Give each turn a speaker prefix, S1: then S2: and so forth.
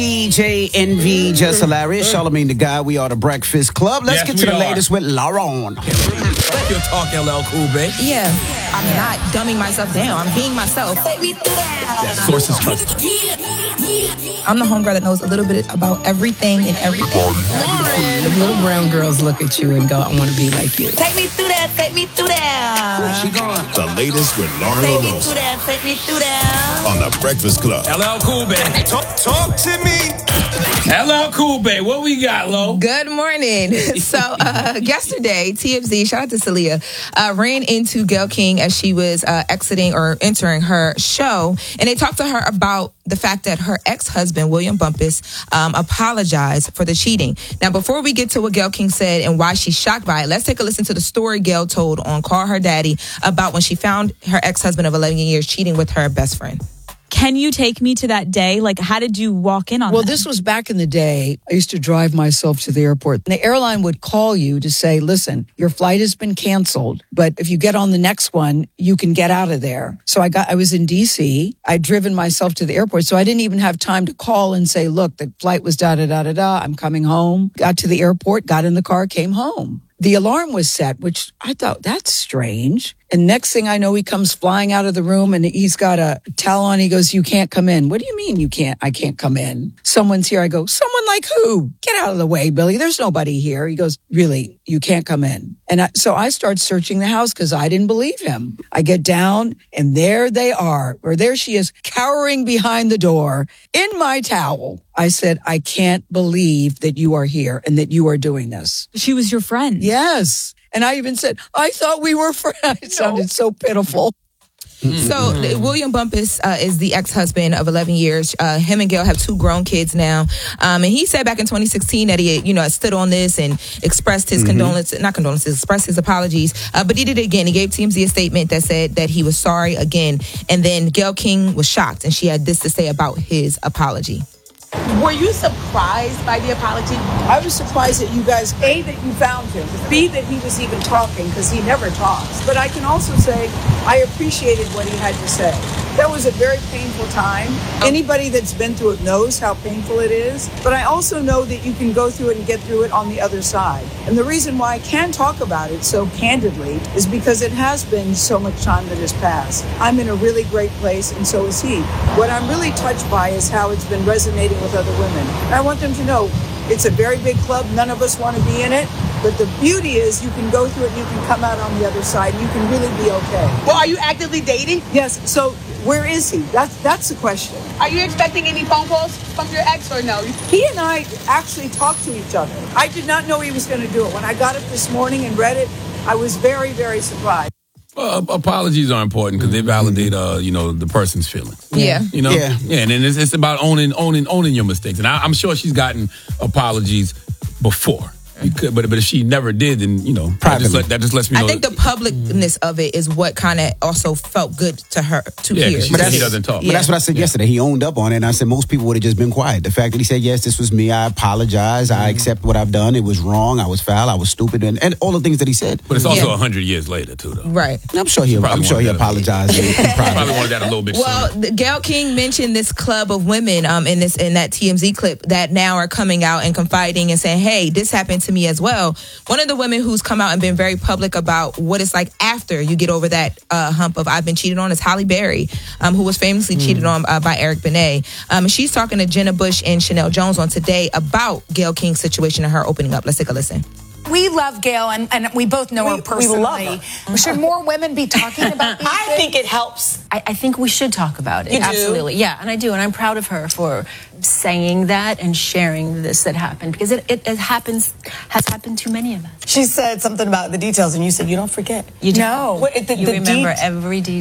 S1: DJ Envy, Just Hilarious, Charlamagne the Guy. We are the Breakfast Club. Let's get to the latest with Lauren.
S2: You'll talk LL Cool, babe.
S3: Yeah, I'm not dumbing myself down. I'm being myself.
S2: That source is trusted.
S3: I'm the homegirl that knows a little bit about everything and everything.
S4: The little brown girls look at you and go, I want to be like you.
S3: Take me through that, take me through that.
S1: She gone.
S5: The latest with Lauren
S3: Take me
S5: Lalosa
S3: through that, take me through that.
S5: on the Breakfast Club.
S2: LL Cool, babe.
S5: Talk to me.
S2: LL Cool, babe. What we got, Lo?
S3: Good morning. So, yesterday, TMZ, shout out to Celia, ran into Gayle King as she was exiting or entering her show. And they talked to her about the fact that her ex-husband, William Bumpus, apologized for the cheating. Now, before we get to what Gayle King said and why she's shocked by it, let's take a listen to the story Gayle told on Call Her Daddy about when she found her ex-husband of 11 years cheating with her best friend.
S6: Can you take me to that day? Like, how did you walk in on
S4: Well,
S6: that?
S4: this was back in the day. I used to drive myself to the airport. The airline would call you to say, listen, your flight has been canceled, but if you get on the next one, you can get out of there. So I was in DC. I'd driven myself to the airport. So I didn't even have time to call and say, look, the flight was da-da-da-da-da. I'm coming home. Got to the airport, got in the car, came home. The alarm was set, which I thought, that's strange. And next thing I know, he comes flying out of the room and he's got a towel on. He goes, you can't come in. What do you mean you can't? I can't come in. Someone's here. I go, someone like who? Get out of the way, Billy. There's nobody here. He goes, really? You can't come in. And so I start searching the house because I didn't believe him. I get down and there they are, or there she is, cowering behind the door in my towel. I said, I can't believe that you are here and that you are doing this.
S6: She was your friend.
S4: Yes. And I even said, I thought we were friends. It sounded so pitiful.
S3: So William Bumpus is the ex-husband of 11 years. Him and Gayle have two grown kids now. And he said back in 2016 that he, stood on this and expressed his expressed his apologies. But he did it again. He gave TMZ a statement that said that he was sorry again. And then Gayle King was shocked and she had this to say about his apology.
S7: Were you surprised by the apology?
S8: I was surprised that you guys, A, that you found him, B, that he was even talking, because he never talks. But I can also say I appreciated what he had to say. That was a very painful time. Anybody that's been through it knows how painful it is. But I also know that you can go through it and get through it on the other side. And the reason why I can talk about it so candidly is because it has been so much time that has passed. I'm in a really great place, and so is he. What I'm really touched by is how it's been resonating with other women. And I want them to know it's a very big club. None of us want to be in it. But the beauty is you can go through it and you can come out on the other side. And you can really be okay.
S7: Well, are you actively dating?
S8: Yes. So where is he? That's the question.
S7: Are you expecting any phone calls from your ex or no?
S8: He and I actually talked to each other. I did not know he was going to do it. When I got it this morning and read it, I was very, very surprised.
S2: Apologies are important because they validate, the person's feelings.
S3: Yeah.
S2: Yeah. And then it's about owning your mistakes. And I'm sure she's gotten apologies before. But if she never did, then, that just lets me know.
S3: I think the publicness of it is what kind of also felt good to her to hear.
S2: She said he doesn't talk.
S1: But that's what I said yesterday. He owned up on it, and I said most people would have just been quiet. The fact that he said, yes, this was me, I apologize, I accept what I've done, it was wrong, I was foul, I was stupid, and all the things that he said.
S2: But it's also 100 years later, too, though.
S3: Right.
S1: I'm sure he apologized.
S2: He probably wanted that a little bit sooner.
S3: Gayle King mentioned this club of women in that TMZ clip that now are coming out and confiding and saying, hey, this happened to me as well. One of the women who's come out and been very public about what it's like after you get over that hump of I've been cheated on is Halle Berry, who was famously cheated on by Eric Benet. She's talking to Jenna Bush and Chanel Jones on Today about Gayle King's situation and her opening up. Let's take a listen.
S9: We love Gayle, and we both know her personally.
S7: We love her.
S9: Should more women be talking about these
S7: I think it helps.
S10: I think we should talk about it.
S7: You do?
S10: Absolutely. Yeah, and I do. And I'm proud of her for saying that and sharing this that happened because it has happened to many of us.
S7: She said something about the details, and you said you don't forget.
S10: You do.
S7: No.
S10: You remember every detail.